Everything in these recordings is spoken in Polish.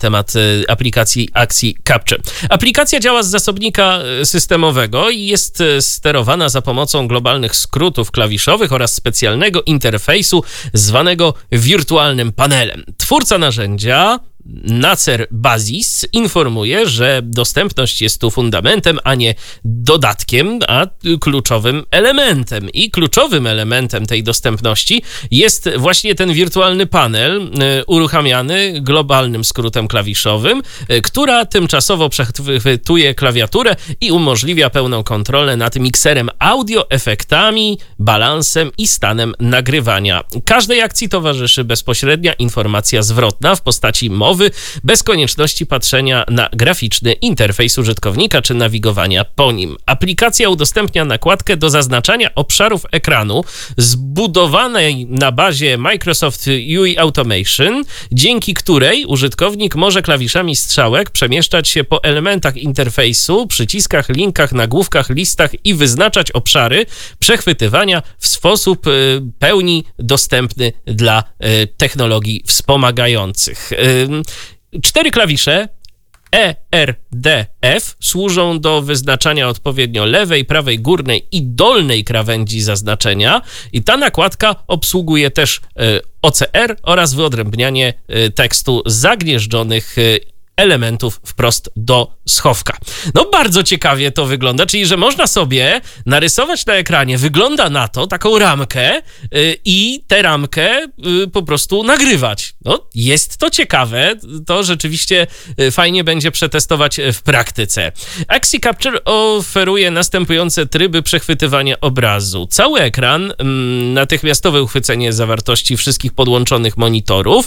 temat aplikacji Axi Capture. Aplikacja działa z zasobnika systemowego i jest sterowana za pomocą globalnych skrótów klawiszowych oraz specjalnego interfejsu zwanego wirtualnym panelem. Twórca narzędzia Nacer Bazis informuje, że dostępność jest tu fundamentem, a nie dodatkiem, a kluczowym elementem. I kluczowym elementem tej dostępności jest właśnie ten wirtualny panel uruchamiany globalnym skrótem klawiszowym, która tymczasowo przechwytuje klawiaturę i umożliwia pełną kontrolę nad mikserem audio, efektami, balansem i stanem nagrywania. Każdej akcji towarzyszy bezpośrednia informacja zwrotna w postaci mowy, bez konieczności patrzenia na graficzny interfejs użytkownika czy nawigowania po nim. Aplikacja udostępnia nakładkę do zaznaczania obszarów ekranu zbudowanej na bazie Microsoft UI Automation, dzięki której użytkownik może klawiszami strzałek przemieszczać się po elementach interfejsu, przyciskach, linkach, nagłówkach, listach i wyznaczać obszary przechwytywania w sposób pełni dostępny dla technologii wspomagających. 4 klawisze E, R, D, F służą do wyznaczania odpowiednio lewej, prawej, górnej i dolnej krawędzi zaznaczenia i ta nakładka obsługuje też OCR oraz wyodrębnianie tekstu zagnieżdżonych elementów wprost do schowka. No bardzo ciekawie to wygląda, czyli że można sobie narysować na ekranie, wygląda na to, taką ramkę i tę ramkę po prostu nagrywać. No jest to ciekawe, to rzeczywiście fajnie będzie przetestować w praktyce. Axi Capture oferuje następujące tryby przechwytywania obrazu. Cały ekran, natychmiastowe uchwycenie zawartości wszystkich podłączonych monitorów,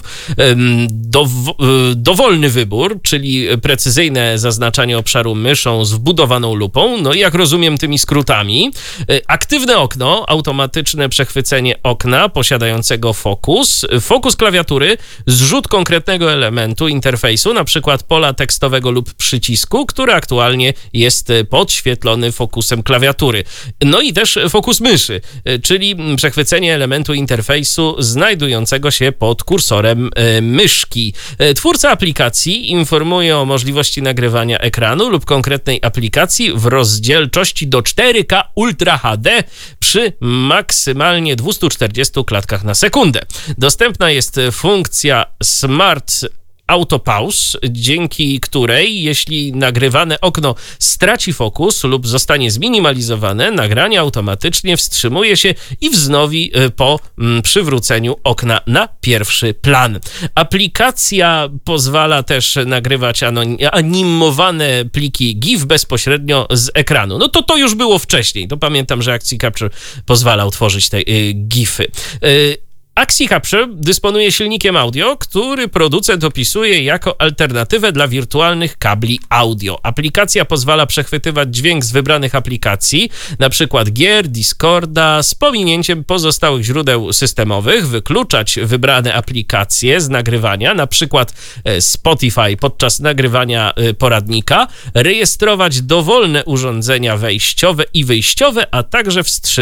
dowolny wybór, czyli precyzyjne zaznaczanie obszaru myszą z wbudowaną lupą, no i jak rozumiem tymi skrótami. Aktywne okno, automatyczne przechwycenie okna posiadającego fokus klawiatury, zrzut konkretnego elementu interfejsu, na przykład pola tekstowego lub przycisku, który aktualnie jest podświetlony fokusem klawiatury. No i też fokus myszy, czyli przechwycenie elementu interfejsu znajdującego się pod kursorem myszki. Twórca aplikacji informuje o możliwości nagrywania ekranu lub konkretnej aplikacji w rozdzielczości do 4K Ultra HD przy maksymalnie 240 klatkach na sekundę. Dostępna jest funkcja Smart Auto Pause, dzięki której jeśli nagrywane okno straci fokus lub zostanie zminimalizowane, nagranie automatycznie wstrzymuje się i wznowi po przywróceniu okna na pierwszy plan. Aplikacja pozwala też nagrywać animowane pliki GIF bezpośrednio z ekranu. No to już było wcześniej. To pamiętam, że Axi Capture pozwalał tworzyć te GIFy. Axi Capture dysponuje silnikiem audio, który producent opisuje jako alternatywę dla wirtualnych kabli audio. Aplikacja pozwala przechwytywać dźwięk z wybranych aplikacji, np. gier, Discorda, z pominięciem pozostałych źródeł systemowych, wykluczać wybrane aplikacje z nagrywania, np. Spotify podczas nagrywania poradnika, rejestrować dowolne urządzenia wejściowe i wyjściowe, a także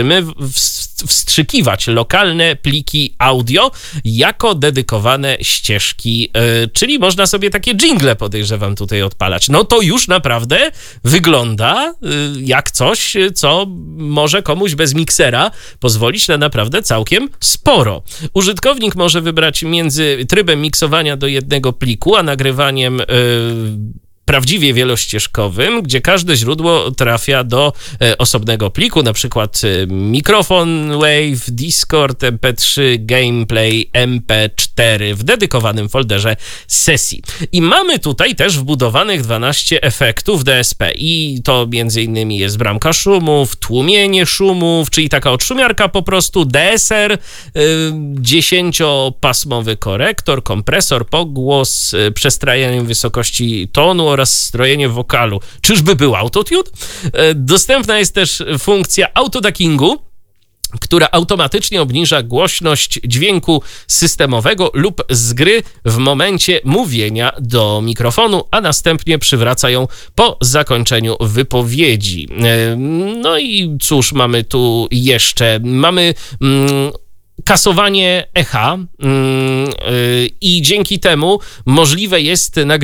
wstrzykiwać lokalne pliki audio jako dedykowane ścieżki, czyli można sobie takie dżingle, podejrzewam, tutaj odpalać. No to już naprawdę wygląda jak coś, co może komuś bez miksera pozwolić na naprawdę całkiem sporo. Użytkownik może wybrać między trybem miksowania do jednego pliku, a nagrywaniem prawdziwie wielościeżkowym, gdzie każde źródło trafia do osobnego pliku, na przykład mikrofon, Wave, Discord, MP3, Gameplay, MP4 w dedykowanym folderze sesji. I mamy tutaj też wbudowanych 12 efektów DSP i to m.in. jest bramka szumów, tłumienie szumów, czyli taka odszumiarka po prostu, DSR, 10-pasmowy korektor, kompresor, pogłos, przestrajanie wysokości tonu oraz strojenie wokalu. Czyżby był autotune? Dostępna jest też funkcja autoduckingu, która automatycznie obniża głośność dźwięku systemowego lub z gry w momencie mówienia do mikrofonu, a następnie przywraca ją po zakończeniu wypowiedzi. No i cóż mamy tu jeszcze? Mamy kasowanie echa i dzięki temu możliwe jest nagrywanie